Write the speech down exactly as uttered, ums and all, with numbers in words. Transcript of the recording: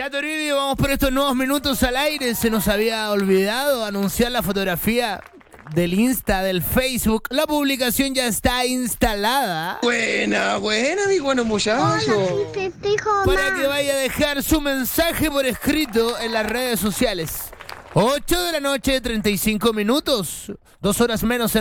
Tato Toribio, vamos por estos nuevos minutos al aire. Se nos había olvidado anunciar la fotografía del Insta, del Facebook. La publicación ya está instalada. Buena, buena, mi bueno muchacho. Para que vaya a dejar su mensaje por escrito en las redes sociales. ocho de la noche, treinta y cinco minutos. Dos horas menos en